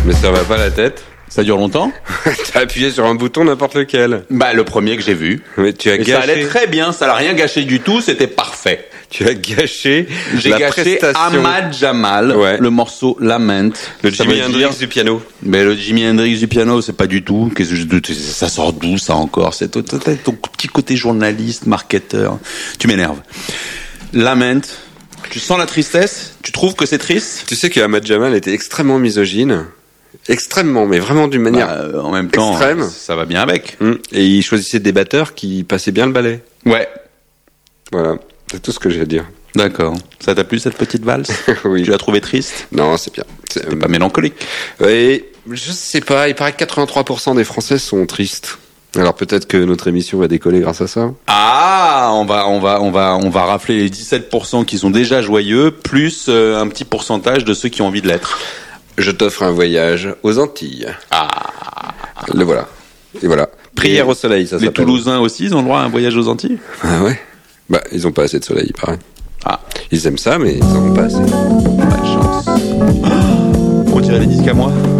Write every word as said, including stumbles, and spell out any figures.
Mais ça va pas la tête. Ça dure longtemps? T'as appuyé sur un bouton n'importe lequel. Bah, le premier que j'ai vu. Mais tu as Et gâché. ça allait très bien, ça n'a rien gâché du tout, c'était parfait. Tu as gâché. J'ai la gâché prestation. Ahmad Jamal, Ouais. le morceau Lament. Le Ça Jimi veut Hendrix dire- du piano. Mais le Jimi Hendrix du piano, c'est pas du tout. Qu'est-ce que je- ça sort d'où, ça encore? C'est ton, ton- ton petit côté journaliste, marketeur. Tu m'énerves. Lament. Tu sens la tristesse? Tu trouves que c'est triste? Tu sais que Ahmad Jamal était extrêmement misogyne. Extrêmement, mais vraiment d'une manière Bah, euh, en même temps, extrême. euh, ça va bien avec. Hum. Et il choisissait des batteurs qui passaient bien le ballet. Ouais. Voilà. C'est tout ce que j'ai à dire. D'accord. Ça t'a plu cette petite valse? Oui. Tu l'as trouvée triste? Non, c'est bien. C'est T'es pas mélancolique? Oui, je sais pas, il paraît que quatre-vingt-trois pour cent des Français sont tristes. Alors peut-être que notre émission va décoller grâce à ça. Ah, on va, on va, on va, on va rafler les dix-sept pour cent qui sont déjà joyeux, plus euh, un petit pourcentage de ceux qui ont envie de l'être. Je t'offre un voyage aux Antilles. Ah. Le voilà. Et voilà. Prière Et au soleil, ça Les s'appelle. Toulousains aussi, ils ont le droit à un voyage aux Antilles? Ah ouais. Bah, ils ont pas assez de soleil, il paraît. Ah. Ils aiment ça, mais ils en ont pas assez. Pas de chance. On dirait les disques à moi.